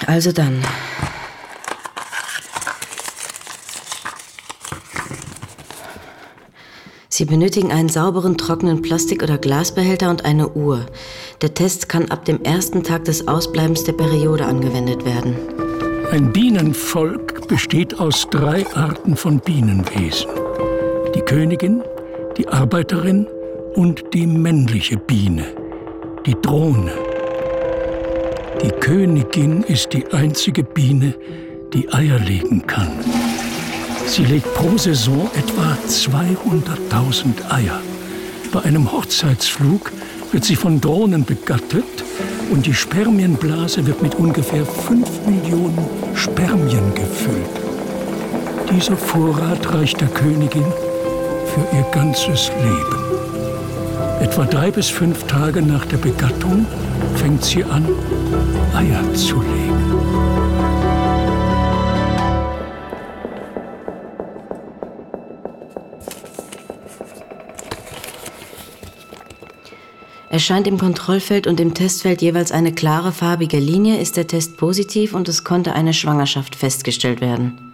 Also dann. Sie benötigen einen sauberen, trockenen Plastik- oder Glasbehälter und eine Uhr. Der Test kann ab dem ersten Tag des Ausbleibens der Periode angewendet werden. Ein Bienenvolk besteht aus 3 Arten von Bienenwesen. Die Königin, die Arbeiterin und die männliche Biene, die Drohne. Die Königin ist die einzige Biene, die Eier legen kann. Sie legt pro Saison etwa 200.000 Eier. Bei einem Hochzeitsflug wird sie von Drohnen begattet und die Spermienblase wird mit ungefähr 5 Millionen Spermien gefüllt. Dieser Vorrat reicht der Königin für ihr ganzes Leben. Etwa 3 bis 5 Tage nach der Begattung fängt sie an, Eier zu legen. Erscheint im Kontrollfeld und im Testfeld jeweils eine klare farbige Linie, ist der Test positiv und es konnte eine Schwangerschaft festgestellt werden.